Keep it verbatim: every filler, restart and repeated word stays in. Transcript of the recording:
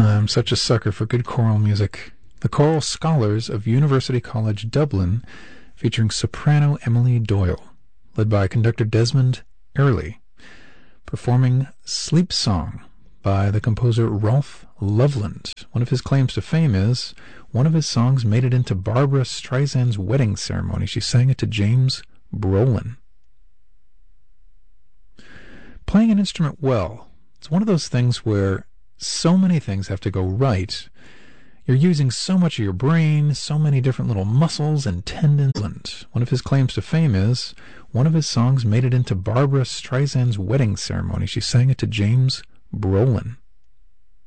I'm such a sucker for good choral music. The Choral Scholars of University College Dublin, featuring soprano Emily Doyle, led by conductor Desmond Early, performing Sleep Song by the composer Rolf Loveland. One of his claims to fame is one of his songs made it into Barbra Streisand's wedding ceremony. She sang it to James Brolin. Playing an instrument well, it's one of those things where so many things have to go right. You're using so much of your brain, so many different little muscles and tendons. One of his claims to fame is one of his songs made it into Barbra Streisand's wedding ceremony. She sang it to James Brolin.